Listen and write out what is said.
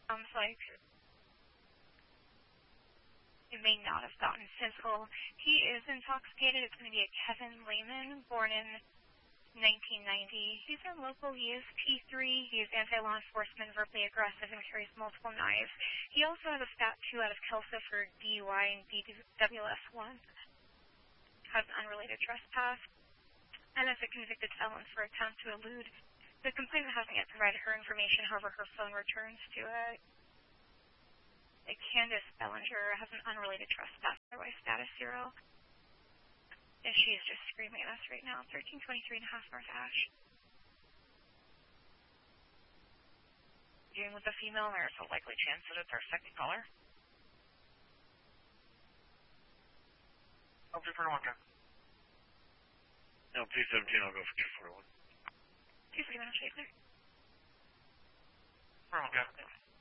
Like it may not have gotten physical. He is intoxicated. It's going to be a Kevin Lehman, born in 1990. He's our local. He is P3. He is anti-law enforcement, verbally aggressive, and carries multiple knives. He also has a Stat 2 out of Kelsa for DUI and BWS1. Has an unrelated trespass. And is a convicted felon for attempt to elude. The complainant hasn't yet provided her information. However, her phone returns to a Candace Bellinger, has an unrelated trespass, otherwise status 0. And she is just screaming at us right now. 1323.5 North Ash. Dealing with a female, there's a likely chance that it's our second caller. I'll do for one, okay. No, 217, I'll go for 241. 241, I'll stay clear. For one, okay.